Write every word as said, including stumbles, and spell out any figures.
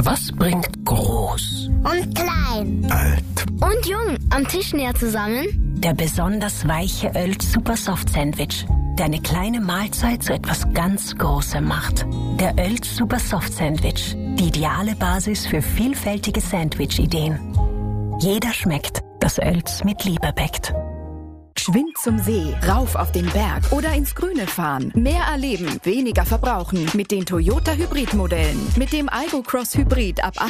Was bringt groß und klein, alt und jung am Tisch näher zusammen? Der besonders weiche Oeld Super Soft Sandwich, der eine kleine Mahlzeit zu etwas ganz Großem macht. Der Oeld Super Soft Sandwich, die ideale Basis für vielfältige Sandwich-Ideen. Jeder schmeckt, das Oelds mit Liebe bäckt. Schwind zum See, rauf auf den Berg oder ins Grüne fahren. Mehr erleben, weniger verbrauchen mit den Toyota Hybrid-Modellen. Mit dem Aygo Cross Hybrid ab